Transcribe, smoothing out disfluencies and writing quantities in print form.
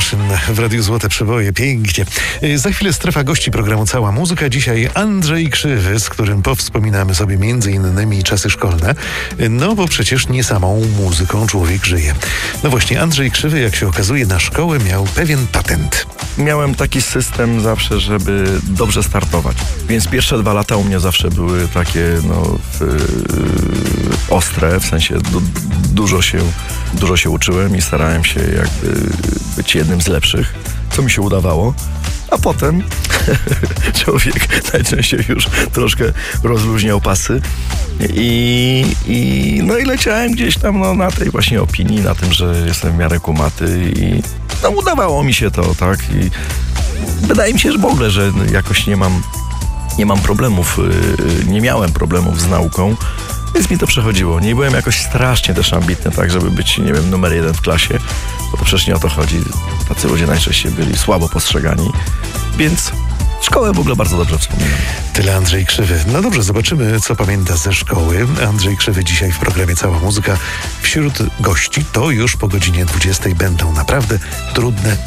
Kaszyn w Radiu Złote Przeboje. Pięknie. Za chwilę strefa gości programu Cała Muzyka. Dzisiaj Andrzej Krzywy, z którym powspominamy sobie między innymi czasy szkolne. No bo przecież nie samą muzyką człowiek żyje. No właśnie, Andrzej Krzywy, jak się okazuje, na szkołę miał pewien patent. Miałem taki system zawsze, żeby dobrze startować. Więc pierwsze 2 lata u mnie zawsze były takie ostre, w sensie dużo się uczyłem i starałem się jakby być jednym z lepszych, co mi się udawało. A potem człowiek najczęściej już troszkę rozluźniał pasy i leciałem gdzieś tam na tej właśnie opinii, na tym, że jestem w miarę kumaty i udawało mi się to, tak? I wydaje mi się, że w ogóle, że jakoś nie mam problemów, nie miałem problemów z nauką, więc mi to przechodziło. Nie byłem jakoś strasznie też ambitny, tak, żeby być, nie wiem, numer 1 w klasie, bo to przecież nie o to chodzi. Tacy ludzie najczęściej byli słabo postrzegani, więc szkołę w ogóle bardzo dobrze wspominam. Tyle Andrzej Krzywy. No dobrze, zobaczymy, co pamięta ze szkoły. Andrzej Krzywy dzisiaj w programie Cała Muzyka. Wśród gości to już po godzinie 20 będą naprawdę trudne